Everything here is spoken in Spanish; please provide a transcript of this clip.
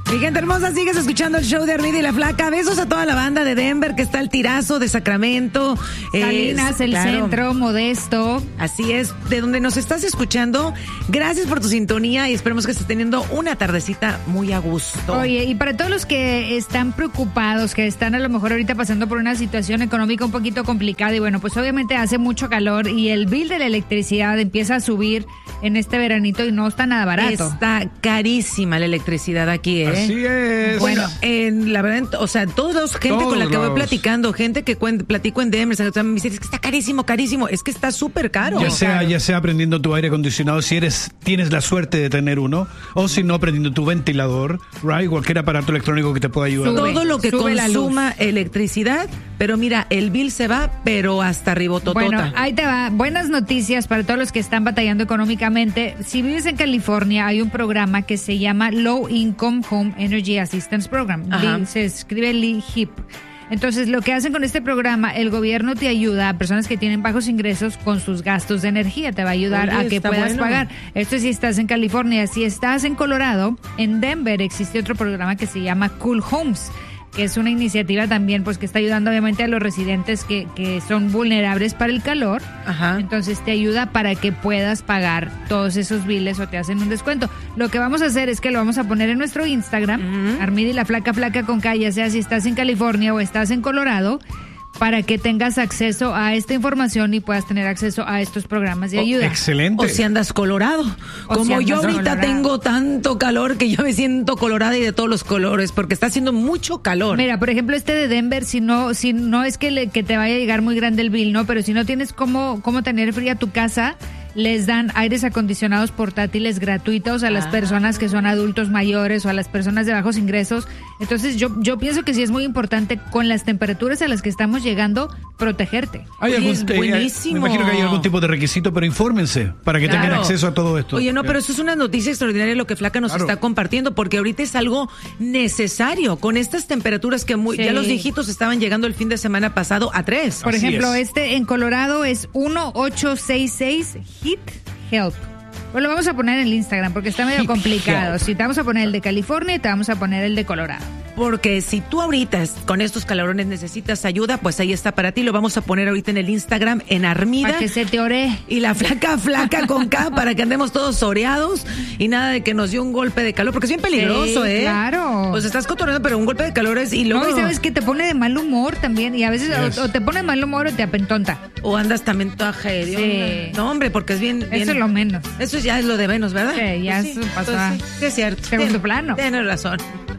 Mi gente hermosa, sigues escuchando el show de Armida y la Flaca. Besos a toda la banda de Denver, que está el Tirazo, de Sacramento. Salinas, el centro, Modesto. Así es, de donde nos estás escuchando. Gracias por tu sintonía y esperemos que estés teniendo una tardecita muy a gusto. Oye, y para todos los que están preocupados, que están a lo mejor ahorita pasando por una situación económica un poquito complicada, y bueno, pues obviamente hace mucho calor y el bill de la electricidad empieza a subir en este veranito y no está nada barato. Está carísima la electricidad aquí, ¿eh? Así es. Bueno, la verdad, o sea, gente con la que voy platicando, gente que platico en Denver, me dice, es que está carísimo, es que está súper caro. Ya sea prendiendo tu aire acondicionado, si tienes la suerte de tener uno, o si no, prendiendo tu ventilador, right, cualquier aparato electrónico que te pueda ayudar. Todo lo que consuma electricidad, pero mira, el bill se va, pero hasta ribototota. Bueno, ahí te va. Buenas noticias para todos los que están batallando económicamente. Si vives en California, hay un programa que se llama Low Income Home Energy Assistance Program. Se escribe LIHIP. Entonces, lo que hacen con este programa, el gobierno te ayuda a personas que tienen bajos ingresos con sus gastos de energía. Te va a ayudar a que puedas pagar. Esto es si estás en California. Si estás en Colorado, en Denver existe otro programa que se llama Cool Homes, que es una iniciativa también pues que está ayudando obviamente a los residentes que son vulnerables para el calor. Ajá. Entonces te ayuda para que puedas pagar todos esos biles o te hacen un descuento. Lo que vamos a hacer es que lo vamos a poner en nuestro Instagram, Armida y la Flaca con K, ya sea si estás en California o estás en Colorado, para que tengas acceso a esta información y puedas tener acceso a estos programas de ayuda. Excelente. O si andas colorado. Como yo ahorita tengo tanto calor que yo me siento colorada y de todos los colores, porque está haciendo mucho calor. Mira, por ejemplo, de Denver, si no es que te vaya a llegar muy grande el bill, ¿no? Pero si no tienes cómo tener fría tu casa, les dan aires acondicionados portátiles gratuitos a las personas que son adultos mayores o a las personas de bajos ingresos. Entonces yo pienso que sí es muy importante, con las temperaturas a las que estamos llegando, protegerte. Buenísimo. Me imagino que hay algún tipo de requisito, pero infórmense para que tengan acceso a todo esto. Oye, no, pero eso es una noticia extraordinaria lo que Flaca nos está compartiendo, porque ahorita es algo necesario con estas temperaturas que ya los dígitos estaban llegando el fin de semana pasado a 3. Por ejemplo, en Colorado es 1866 Heat Help. Pues lo vamos a poner en el Instagram porque está medio complicado. Si te vamos a poner el de California y te vamos a poner el de Colorado. Porque si tú ahorita con estos calorones necesitas ayuda, pues ahí está para ti. Lo vamos a poner ahorita en el Instagram, en Armida. Para que se te ore. Y la Flaca con K, para que andemos todos oreados y nada de que nos dio un golpe de calor, porque es bien peligroso, sí, claro. Pues estás cotorreando, pero un golpe de calor es... Y luego... No, y sabes que te pone de mal humor también, y a veces o te pone de mal humor o te apentonta. O andas también toda hedionda. Sí. No, hombre, porque es bien... Eso es lo menos. Eso ya es lo de menos, ¿verdad? Sí, ya pues pasó a sí, es cierto. segundo plano. Tienes razón.